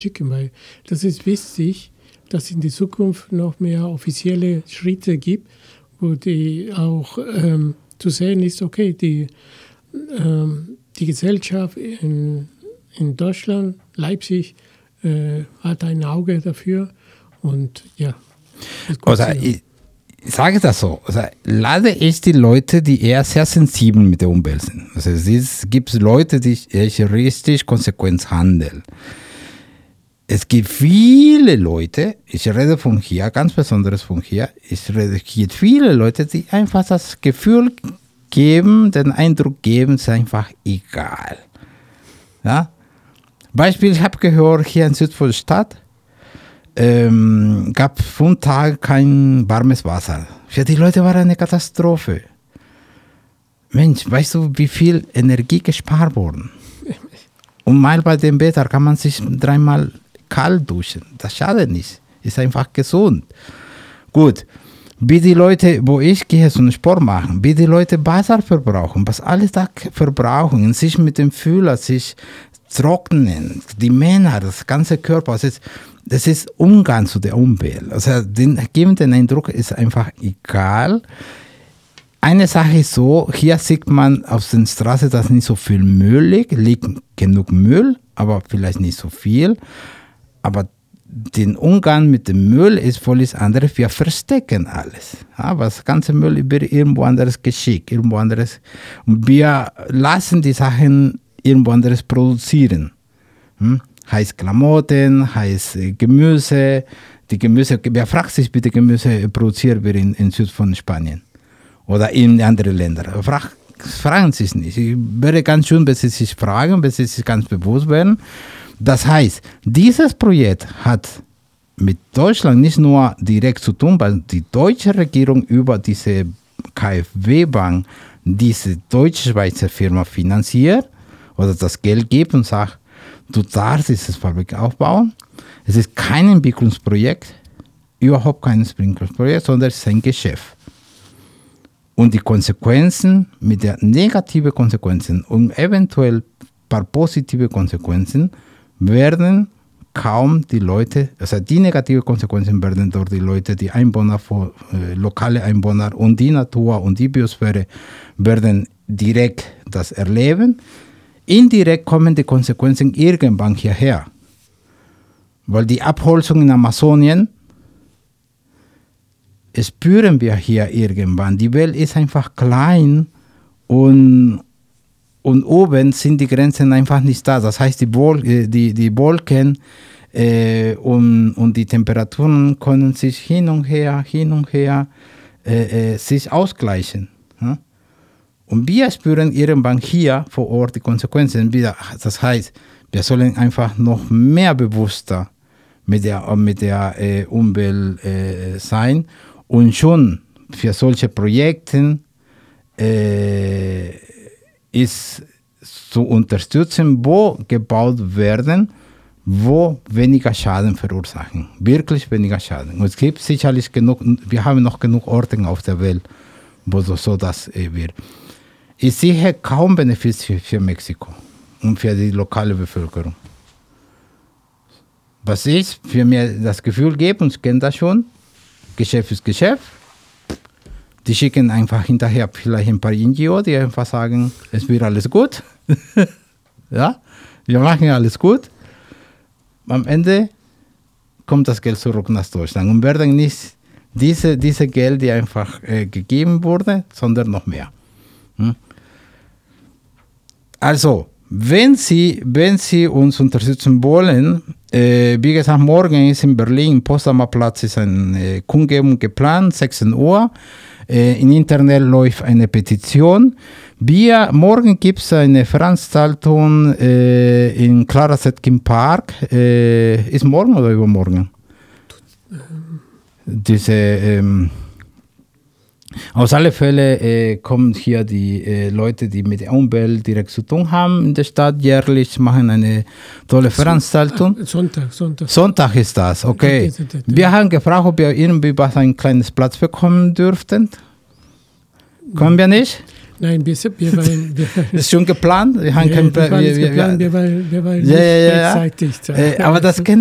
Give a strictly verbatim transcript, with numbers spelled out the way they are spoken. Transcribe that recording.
schicken, weil das ist wichtig, dass es in die Zukunft noch mehr offizielle Schritte gibt, wo die auch ähm, zu sehen ist, okay, die, ähm, die Gesellschaft in, in Deutschland, Leipzig, äh, hat ein Auge dafür und ja. Also ich, ich sage das so, also, leider ist die Leute, die eher sehr sensibel mit der Umwelt sind. Also es gibt Leute, die echt richtig konsequent handeln. Es gibt viele Leute, ich rede von hier, ganz besonders von hier, ich rede, es gibt viele Leute, die einfach das Gefühl geben, den Eindruck geben, es ist einfach egal. Ja? Beispiel, ich habe gehört, hier in Südstadt ähm, gab fünf Tage kein warmes Wasser. Für die Leute war eine Katastrophe. Mensch, weißt du, wie viel Energie gespart wurde? Und mal bei dem Wetter kann man sich dreimal kalt duschen. Das schadet nicht. Ist einfach gesund. Gut. Wie die Leute, wo ich gehe, so einen Sport machen, wie die Leute Wasser verbrauchen, was alles da verbrauchen, sich mit dem Fühler, sich trocknen, die Männer, das ganze Körper, das ist, das ist Umgang zu der Umwelt. Also den geben den Eindruck, ist einfach egal. Eine Sache ist so, hier sieht man auf der Straße, dass nicht so viel Müll liegt, liegt genug Müll, aber vielleicht nicht so viel. Aber den Umgang mit dem Müll ist völlig anderes. Wir verstecken alles. Aber das ganze Müll wird irgendwo anderes geschickt, irgendwo anderes. Und wir lassen die Sachen irgendwo anderes produzieren. Hm? Heißt Klamotten, heißt Gemüse. Die Gemüse, wer fragt sich bitte, Gemüse produziert wird in, in Süd von Spanien oder in anderen Ländern? Frag, fragen Sie es nicht. Ich wäre ganz schön, wenn Sie sich fragen, wenn Sie sich ganz bewusst werden. Das heißt, dieses Projekt hat mit Deutschland nicht nur direkt zu tun, weil die deutsche Regierung über diese KfW-Bank diese deutsch-schweizer Firma finanziert oder das Geld gibt und sagt, du darfst diese Fabrik aufbauen. Es ist kein Entwicklungsprojekt, überhaupt kein Entwicklungsprojekt, sondern es ist ein Geschäft. Und die Konsequenzen, mit der negativen Konsequenzen und eventuell ein paar positive Konsequenzen, werden kaum die Leute, also die negativen Konsequenzen werden durch die Leute, die Einwohner, äh, lokale Einwohner und die Natur und die Biosphäre werden direkt das erleben. Indirekt kommen die Konsequenzen irgendwann hierher. Weil die Abholzung in Amazonien spüren wir hier irgendwann. Die Welt ist einfach klein und Und oben sind die Grenzen einfach nicht da. Das heißt, die, Wol- die, die Wolken äh, und, und die Temperaturen können sich hin und her, hin und her äh, äh, sich ausgleichen. Ja? Und wir spüren irgendwann hier vor Ort die Konsequenzen wieder. Das heißt, wir sollen einfach noch mehr bewusster mit der, mit der äh, Umwelt äh, sein und schon für solche Projekte äh, ist zu unterstützen, wo gebaut werden, wo weniger Schaden verursachen. Wirklich weniger Schaden. Und es gibt sicherlich genug, wir haben noch genug Orte auf der Welt, wo so, so das äh, wird. Ich sehe kaum Benefits für, für Mexiko und für die lokale Bevölkerung. Was ich für mir das Gefühl gebe, und ich kenne das schon, Geschäft ist Geschäft. Die schicken einfach hinterher vielleicht ein paar N G O, die einfach sagen, es wird alles gut. Ja, wir machen alles gut. Am Ende kommt das Geld zurück nach Deutschland und werden nicht diese, diese Geld, die einfach äh, gegeben wurde, sondern noch mehr. Hm? Also, wenn Sie, wenn Sie uns unterstützen wollen, äh, wie gesagt, morgen ist in Berlin, im Potsdamer Platz, ist eine äh, Kundgebung geplant, sechzehn Uhr. Im Internet läuft eine Petition. Wir, morgen gibt es eine Veranstaltung äh, in Clara Zetkin Park. Äh, ist morgen oder übermorgen? Diese, ähm, aus alle Fälle äh, kommen hier die äh, Leute, die mit der Umwelt direkt zu tun haben in der Stadt, jährlich machen eine tolle Veranstaltung. Sonntag, Sonntag. Sonntag ist das, okay. Wir haben gefragt, ob wir irgendwie was ein kleines Platz bekommen dürften. Können wir nicht? Nein, wir, wir wollen... Wir, ist schon geplant? Wir haben ja, kein das war wir, geplant, wir, wir wollen, wir wollen ja, nicht ja, ja. rechtzeitig sein. Äh, aber das